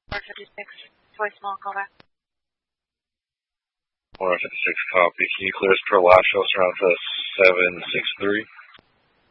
456, voicemail, call back. 456 copy. Can you clear us for last show around the 763?